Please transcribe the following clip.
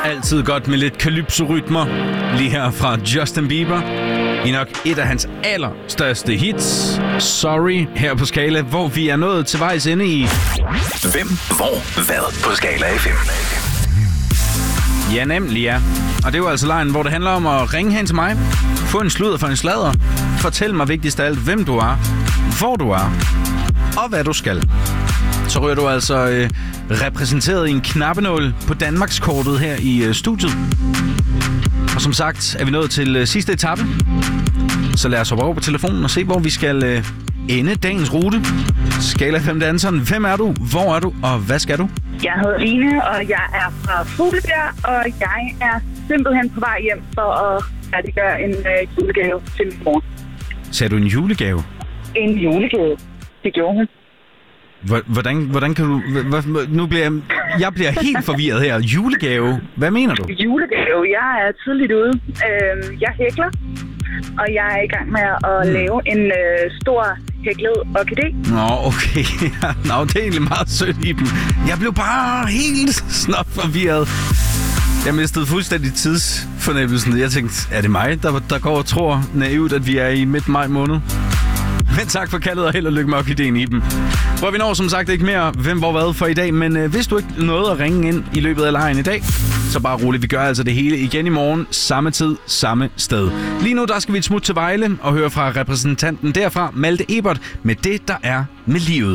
Altid godt med lidt calypso-rytmer. Lige her fra Justin Bieber. I nok et af hans allerstørste hits. Sorry, her på Skala, hvor vi er nået til vejs ende i... Hvem, hvor, hvad på Skala FM. Ja, nemlig ja. Og det er jo altså lejen, hvor det handler om at ringe hen til mig. Få en sludder for en sladder. Fortæl mig vigtigst af alt, hvem du er, hvor du er og hvad du skal. Så ryger du altså repræsenteret i en knappenål på Danmarkskortet her i studiet. Og som sagt er vi nået til sidste etape. Så lad os hoppe over på telefonen og se, hvor vi skal ende dagens rute. Skala 5-danseren. Hvem er du? Hvor er du? Og hvad skal du? Jeg hedder Line, og jeg er fra Fuglebjerg, og jeg er simpelthen på vej hjem for at færdiggøre en julegave til min mor. Sagde du en julegave? En julegave. Det gjorde hun. Hvordan kan du... Nu bliver jeg bliver helt forvirret her. Julegave? Hvad mener du? Julegave? Jeg er tidligt ude. Jeg hækler, og jeg er i gang med at lave en stor hæklet orkidé. Nå, okay. Nå, det er egentlig meget sødt i dem. Jeg blev bare helt snot forvirret. Jeg mistede fuldstændig tidsfornemmelsen. Jeg tænkte, er det mig, der går og tror naivt, at vi er i midt maj måned? Men tak for kaldet, og held og lykke med orkideen i dem. Hvor vi når som sagt ikke mere hvem hvor hvad for i dag, men hvis du ikke nåede at ringe ind i løbet af lejren i dag, så bare roligt, vi gør altså det hele igen i morgen, samme tid, samme sted. Lige nu der skal vi et smut til Vejle og høre fra repræsentanten derfra, Malte Ebert, med det der er med livet.